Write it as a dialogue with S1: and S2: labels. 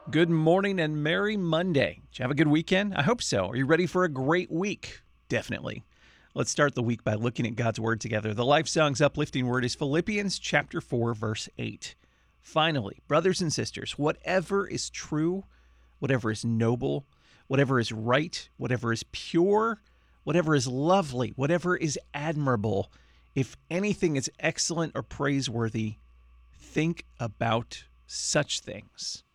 S1: Good morning and merry Monday. Did you have a good weekend? I hope so. Are you ready for a great week? Definitely. Let's start the week by looking at God's word together. The Life Song's uplifting word is Philippians chapter 4, verse 8. Finally, brothers and sisters, whatever is true, whatever is noble, whatever is right, whatever is pure, whatever is lovely, whatever is admirable, if anything is excellent or praiseworthy, think about such things.